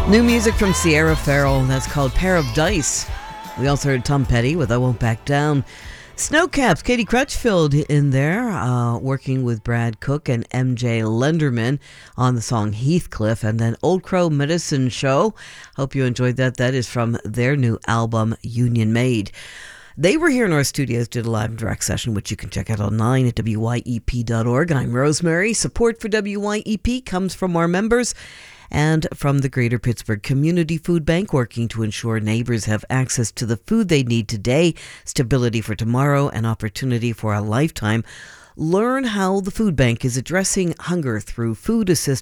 New music from Sierra Farrell, that's called Pair of Dice. We also heard Tom Petty with I Won't Back Down. Snowcaps, Katie Crutchfield in there, working with Brad Cook and MJ Lenderman on the song Heathcliff, and then Old Crow Medicine Show. Hope you enjoyed that. That is from their new album, Union Made. They were here in our studios, did a live and direct session, which you can check out online at wyep.org. I'm Rosemary. Support for WYEP comes from our members and from the Greater Pittsburgh Community Food Bank, working to ensure neighbors have access to the food they need today, stability for tomorrow, and opportunity for a lifetime. Learn how the food bank is addressing hunger through food assistance